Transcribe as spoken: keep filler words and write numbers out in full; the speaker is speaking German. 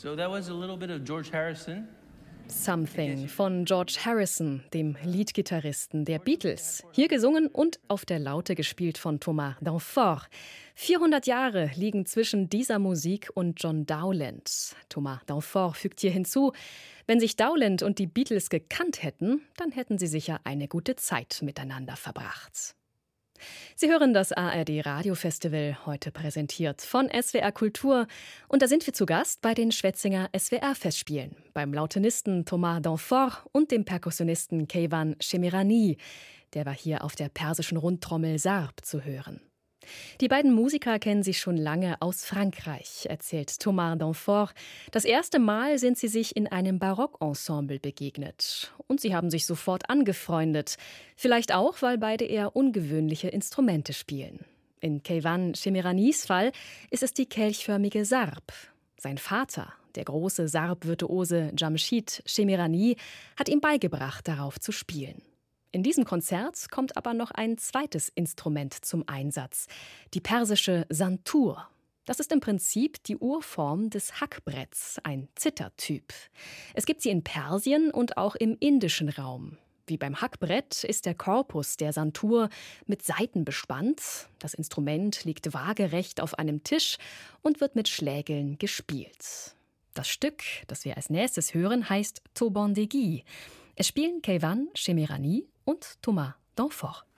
So that was a little bit of George Harrison. Something von George Harrison, dem Leadgitarristen der Beatles. Hier gesungen und auf der Laute gespielt von Thomas Danforth. vierhundert Jahre liegen zwischen dieser Musik und John Dowland. Thomas Danforth fügt hier hinzu, wenn sich Dowland und die Beatles gekannt hätten, dann hätten sie sicher eine gute Zeit miteinander verbracht. Sie hören das A R D-Radiofestival, heute präsentiert von S W R Kultur. Und da sind wir zu Gast bei den Schwetzinger S W R-Festspielen, beim Lautenisten Thomas Danforth und dem Perkussionisten Keivan Shemirani. Der war hier auf der persischen Rundtrommel Sarb zu hören. Die beiden Musiker kennen sich schon lange aus Frankreich, erzählt Thomas Danforth. Das erste Mal sind sie sich in einem Barockensemble begegnet. Und sie haben sich sofort angefreundet. Vielleicht auch, weil beide eher ungewöhnliche Instrumente spielen. In Keivan Shemiranis Fall ist es die kelchförmige Sarb. Sein Vater, der große Sarb-Virtuose Jamshid Shemirani, hat ihm beigebracht, darauf zu spielen. In diesem Konzert kommt aber noch ein zweites Instrument zum Einsatz, die persische Santur. Das ist im Prinzip die Urform des Hackbretts, ein Zithertyp. Es gibt sie in Persien und auch im indischen Raum. Wie beim Hackbrett ist der Korpus der Santur mit Saiten bespannt. Das Instrument liegt waagerecht auf einem Tisch und wird mit Schlägeln gespielt. Das Stück, das wir als nächstes hören, heißt Taubandegi. Es spielen Keivan Shemirani und Thomas Danforth.